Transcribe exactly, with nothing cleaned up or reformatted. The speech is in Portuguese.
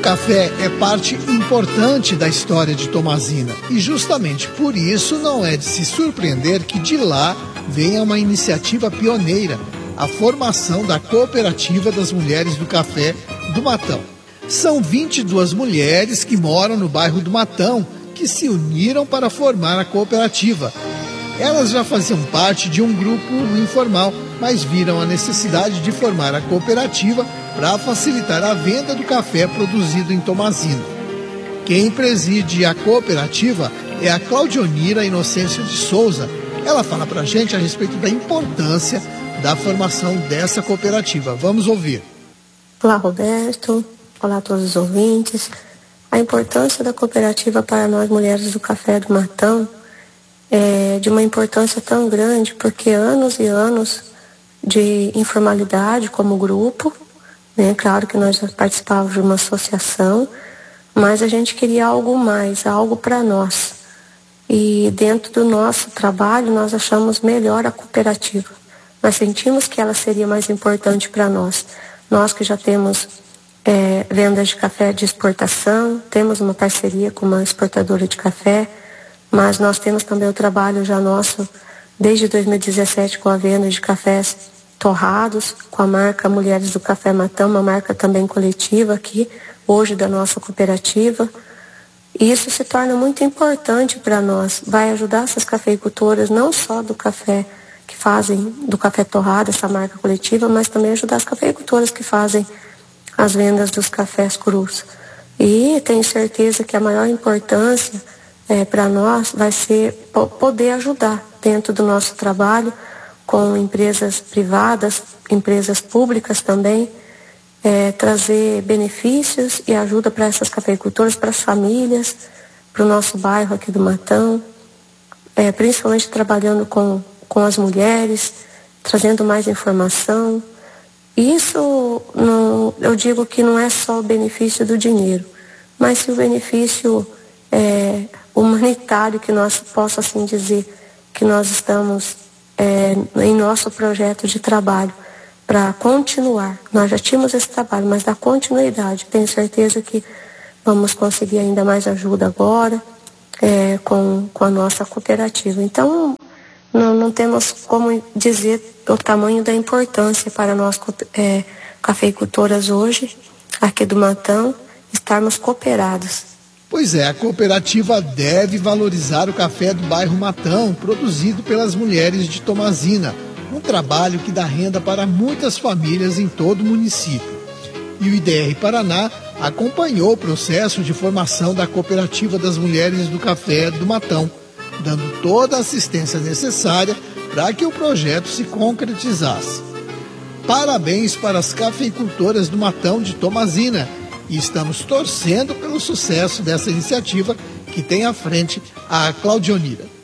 café é parte importante da história de Tomazina e justamente por isso não é de se surpreender que de lá venha uma iniciativa pioneira, a formação da Cooperativa das Mulheres do Café do Matão. São vinte e duas mulheres que moram no bairro do Matão que se uniram para formar a cooperativa. Elas já faziam parte de um grupo informal, mas viram a necessidade de formar a cooperativa para facilitar a venda do café produzido em Tomazina. Quem preside a cooperativa é a Claudionira Inocêncio de Souza. Ela fala para a gente a respeito da importância da formação dessa cooperativa. Vamos ouvir. Olá, Roberto. Olá a todos os ouvintes. A importância da cooperativa para nós mulheres do Café do Matão é de uma importância tão grande, porque anos e anos de informalidade como grupo, né? Claro que nós participávamos de uma associação, mas a gente queria algo mais, algo para nós. E dentro do nosso trabalho nós achamos melhor a cooperativa. Nós sentimos que ela seria mais importante para nós. Nós que já temos é, vendas de café de exportação, temos uma parceria com uma exportadora de café, mas nós temos também o trabalho já nosso desde dois mil e dezessete com a venda de cafés torrados, com a marca Mulheres do Café Matão, uma marca também coletiva aqui, hoje da nossa cooperativa. E isso se torna muito importante para nós, vai ajudar essas cafeicultoras, não só do café que fazem, do café torrado, essa marca coletiva, mas também ajudar as cafeicultoras que fazem as vendas dos cafés crus. E tenho certeza que a maior importância é, para nós vai ser poder ajudar dentro do nosso trabalho com empresas privadas, empresas públicas também, é, trazer benefícios e ajuda para essas cafeicultoras, para as famílias, para o nosso bairro aqui do Matão, é, principalmente trabalhando com, com as mulheres, trazendo mais informação. Isso, não, eu digo que não é só o benefício do dinheiro, mas sim o benefício é, humanitário, que nós possa assim dizer que nós estamos é, em nosso projeto de trabalho para continuar. Nós já tínhamos esse trabalho, mas da continuidade. Tenho certeza que vamos conseguir ainda mais ajuda agora é, com, com a nossa cooperativa. Então, não, não temos como dizer o tamanho da importância para nós é, cafeicultoras hoje, aqui do Matão, estarmos cooperados. Pois é, a cooperativa deve valorizar o café do bairro Matão, produzido pelas mulheres de Tomazina, um trabalho que dá renda para muitas famílias em todo o município. E o I D R Paraná acompanhou o processo de formação da Cooperativa das Mulheres do Café do Matão, dando toda a assistência necessária para que o projeto se concretizasse. Parabéns para as cafeicultoras do Matão de Tomazina, e estamos torcendo pelo sucesso dessa iniciativa que tem à frente a Claudionira.